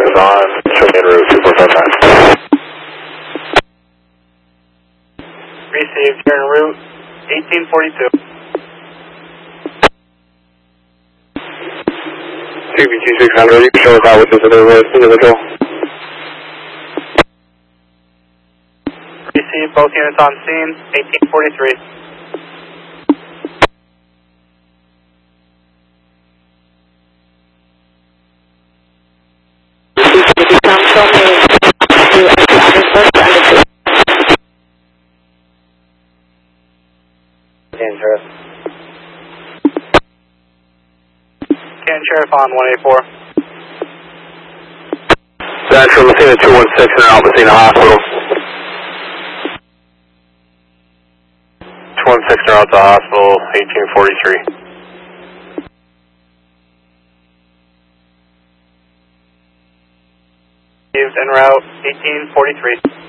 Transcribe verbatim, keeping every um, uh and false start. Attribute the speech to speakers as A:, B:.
A: is on, show me en route two four five nine.
B: Received, you're en route eighteen forty-two.
A: C B T six hundred, you can show us out with this individual.
B: Received, both units on scene, eighteen forty-three.
A: Sheriff.
B: Can Sheriff on one eighty-four.
A: Central Messina two one six in Al Messina Hospital. two one six in out to hospital, eighteen forty-three.
B: Received en route eighteen forty-three.